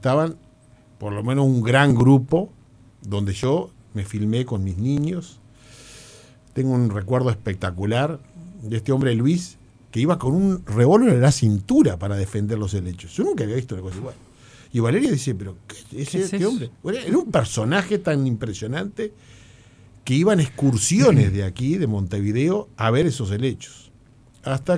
estaban por lo menos un gran grupo donde yo me filmé con mis niños. Tengo un recuerdo espectacular de este hombre Luis que iba con un revólver en la cintura para defender los helechos. Yo nunca había visto una cosa igual. Y Valeria dice, pero ¿qué es este hombre? Bueno, era un personaje tan impresionante que iban excursiones de aquí, de Montevideo, a ver esos helechos. Hasta